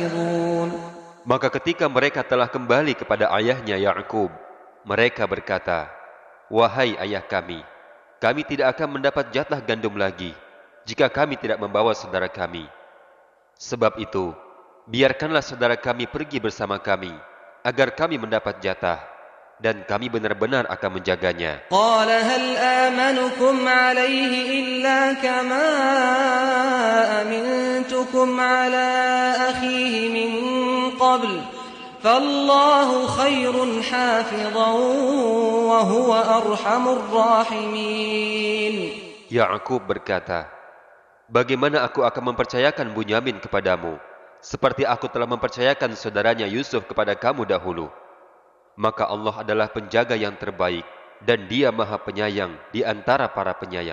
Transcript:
لحافظون. Maka ketika mereka telah kembali kepada ayahnya Ya'qub, mereka berkata, "Wahai ayah kami tidak akan mendapat jatah gandum lagi jika kami tidak membawa saudara kami. Sebab itu, biarkanlah saudara kami pergi bersama kami, agar kami mendapat jatah, dan kami benar-benar akan menjaganya." قال هل آمنكم عليه إلا كما أمنتكم على أخيه من قبل فالله خير حافظا وهو أرحم الراحمين. Ya'qub berkata, "Bagaimana aku akan mempercayakan Bunyamin kepadamu, seperti aku telah mempercayakan saudaranya Yusuf kepada kamu dahulu? Maka Allah adalah penjaga yang terbaik, dan Dia Maha Penyayang di antara para penyayang."